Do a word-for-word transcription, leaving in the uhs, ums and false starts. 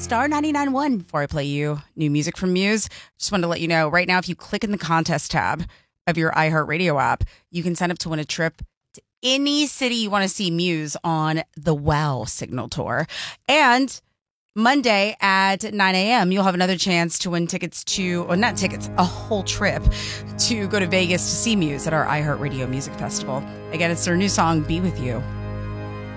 star ninety-nine point one before I play you new music from Muse. Just wanted to let you know right now, if you click in the contest tab of your iHeartRadio app, you can sign up to win a trip to any city you want to see Muse on the WOW Signal Tour. And Monday at nine a.m., you'll have another chance to win tickets to, or not tickets, a whole trip to go to Vegas to see Muse at our iHeartRadio Music Festival. Again, it's their new song, Be With You.